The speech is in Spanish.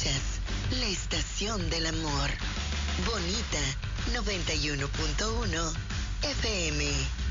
Escuchas la estación del amor. Bonita 91.1 FM.